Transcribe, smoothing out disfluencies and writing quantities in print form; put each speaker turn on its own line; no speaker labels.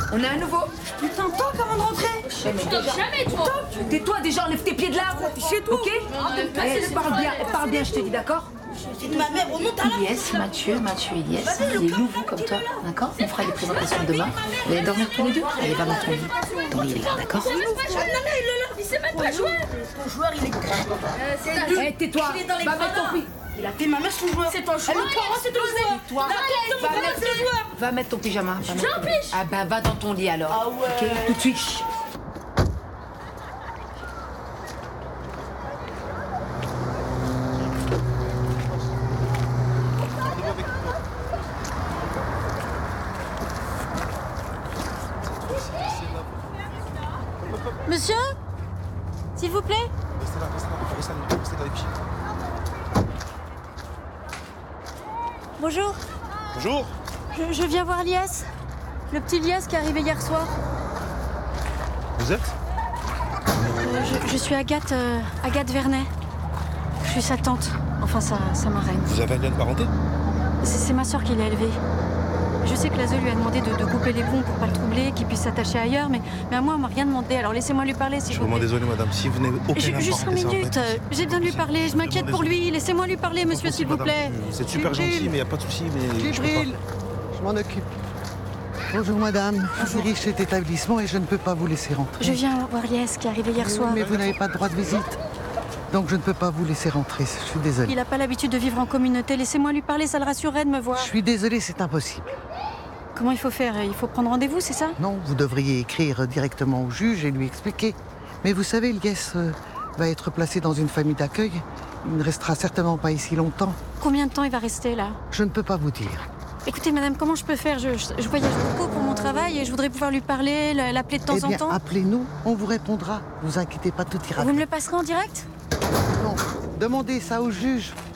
On a un nouveau.
Putain, toc avant de rentrer.
Tu toques jamais, toi.
Tais-toi déjà, enlève tes pieds de là.
Chez toi.
Ok. Parle bien, je te dis, d'accord?
C'est de ma mère, remonte à la...
Ilyes, Mathieu, Ilyes, il est nouveau comme toi, d'accord? On fera les présentations demain. Vous allez dormir tous les deux? Allez, va dans ton lit. Ton lit, les gars, d'accord?
Il sait même pas jouer.
Ton joueur, il est crème.
Eh, tais-toi.
Il est dans les
Va mettre ton
gradins.
pied.
Il a fait ma mère son joueur.
C'est ton joueur.
C'est ton joueur.
Toi, va mettre ton pyjama.
J'empêche.
Ah ben, va dans ton lit alors.
Ah ouais.
Ok, tout de suite.
Monsieur? S'il vous plaît?
Restez dans les pieds.
Bonjour.
Bonjour.
Je viens voir Lies. Le petit Lies qui est arrivé hier soir.
Vous êtes?
Je suis Agathe Vernet. Je suis sa tante. Enfin, sa marraine.
Vous avez un lien de parenté?
C'est ma soeur qui l'a élevé. Je sais que l'ASE lui a demandé de couper les ponts pour pas le troubler, qu'il puisse s'attacher ailleurs, mais à moi, on m'a rien demandé. Alors laissez-moi lui parler, s'il
Je suis
vous plaît.
vraiment désolé, madame. Si vous n'avez aucun rapport...
Juste 5 minutes. J'ai besoin de lui parler. Je m'inquiète pour lui. Laissez-moi lui parler, monsieur, s'il vous plaît.
C'est super gentil, mais il n'y a pas de souci, mais...
Djibril, je m'en occupe. Bonjour madame, je dirige cet établissement et je ne peux pas vous laisser rentrer.
Je viens voir Lies qui est arrivé hier soir.
Mais vous n'avez pas de droit de visite. Donc je ne peux pas vous laisser rentrer, je suis désolé.
Il n'a pas l'habitude de vivre en communauté. Laissez-moi lui parler, ça le rassurerait de me voir.
Je suis désolé, c'est impossible.
Comment il faut faire? Il faut prendre rendez-vous, c'est ça?
Non, vous devriez écrire directement au juge et lui expliquer. Mais vous savez, Lies va être placé dans une famille d'accueil. Il ne restera certainement pas ici longtemps.
Combien de temps il va rester là?
Je ne peux pas vous dire.
Écoutez, madame, comment je peux faire? Je voyage beaucoup pour mon travail et je voudrais pouvoir lui parler, l'appeler de temps
Eh bien,
en temps.
appelez-nous, on vous répondra. Vous inquiétez pas, tout ira
Vous
bien.
me le passerez en direct?
Non, demandez ça au juge.